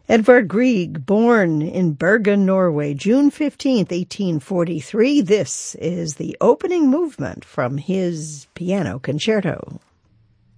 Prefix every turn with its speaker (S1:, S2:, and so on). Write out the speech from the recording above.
S1: Edvard Grieg, born in Bergen, Norway, June 15th, 1843. This is the opening movement from his piano concerto.